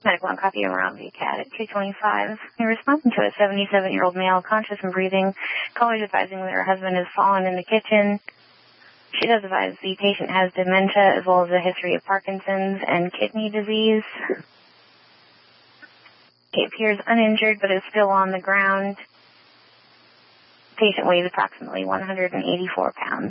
Medical on copy of around the CAT at 225. In response to a 77-year-old male, conscious and breathing, caller is advising that her husband has fallen in the kitchen. She does advise the patient has dementia as well as a history of Parkinson's and kidney disease. He appears uninjured but is still on the ground. Patient weighs approximately 184 pounds.